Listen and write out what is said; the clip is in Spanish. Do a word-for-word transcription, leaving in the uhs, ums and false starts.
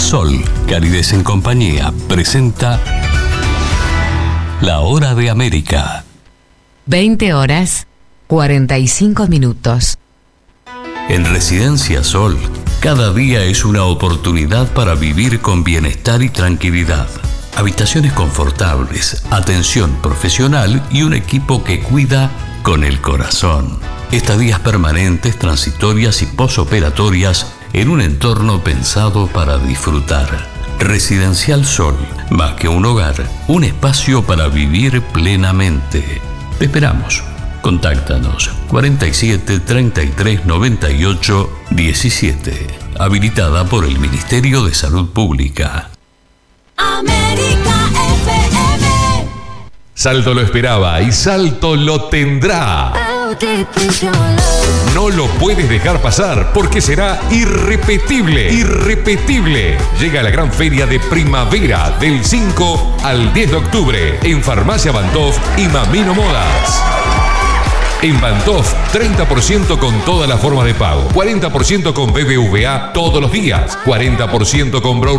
Sol, Calidez en Compañía, presenta La Hora de América. veinte horas, cuarenta y cinco minutos. En Residencia Sol, cada día es una oportunidad para vivir con bienestar y tranquilidad. Habitaciones confortables, atención profesional y un equipo que cuida con el corazón. Estadías permanentes, transitorias y posoperatorias en un entorno pensado para disfrutar. Residencial Sol, más que un hogar, un espacio para vivir plenamente. Te esperamos. Contáctanos cuarenta y siete, treinta y tres, noventa y ocho, diecisiete. Habilitada por el Ministerio de Salud Pública. América F M. Salto lo esperaba y Salto lo tendrá. No lo puedes dejar pasar porque será irrepetible, irrepetible. Llega la gran feria de primavera del cinco al diez de octubre en Farmacia Bantoff y Mamino Modas. En Bantoff, treinta por ciento con todas las formas de pago, cuarenta por ciento con B B V A todos los días, cuarenta por ciento con Brown